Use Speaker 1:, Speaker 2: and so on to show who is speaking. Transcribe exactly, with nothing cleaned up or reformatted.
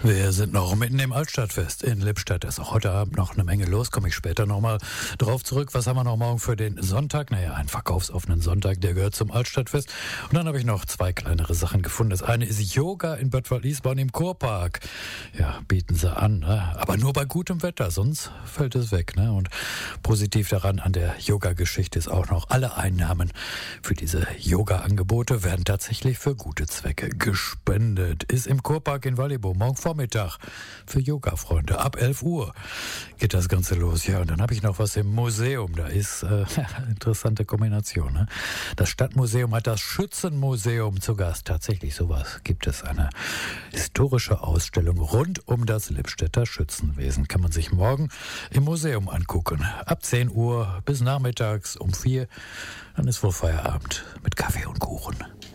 Speaker 1: Wir sind noch mitten im Altstadtfest in Lippstadt. Da ist auch heute Abend noch eine Menge los. Komme ich später nochmal drauf zurück. Was haben wir noch morgen für den Sonntag? Naja, einen verkaufsoffenen Sonntag, der gehört zum Altstadtfest. Und dann habe ich noch zwei kleinere Sachen gefunden. Das eine ist Yoga in Bad Waldwiesbaden im Kurpark. Ja, bieten sie an, ne? Aber nur bei gutem Wetter, sonst fällt es weg, ne? Und positiv daran an der Yoga-Geschichte ist auch noch, alle Einnahmen für diese Yoga-Angebote werden tatsächlich für gute Zwecke gespendet. Ist im Kurpark in Wallibo morgen Vormittag für Yoga-Freunde. Ab elf Uhr geht das Ganze los. Ja, und dann habe ich noch was im Museum. Da ist äh, interessante Kombination. Ne? Das Stadtmuseum hat das Schützenmuseum zu Gast. Tatsächlich sowas gibt es. Eine historische Ausstellung rund um das Lippstädter Schützenwesen. Kann man sich morgen im Museum angucken. Ab zehn Uhr bis nachmittags um vier. Dann ist wohl Feierabend mit Kaffee und Kuchen.